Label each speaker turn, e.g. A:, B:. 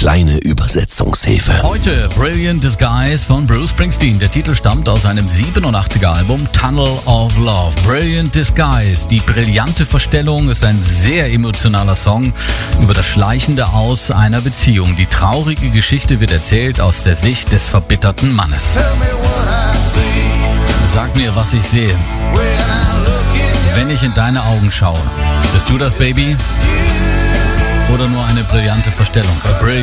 A: kleine Übersetzungshilfe.
B: Heute Brilliant Disguise von Bruce Springsteen. Der Titel stammt aus seinem 87er Album Tunnel of Love. Brilliant Disguise, die brillante Verstellung, ist ein sehr emotionaler Song über das schleichende Aus einer Beziehung. Die traurige Geschichte wird erzählt aus der Sicht des verbitterten Mannes. Sag mir, was ich sehe. Wenn ich in deine Augen schaue, bist du das Baby? Oder nur eine brillante Verstellung?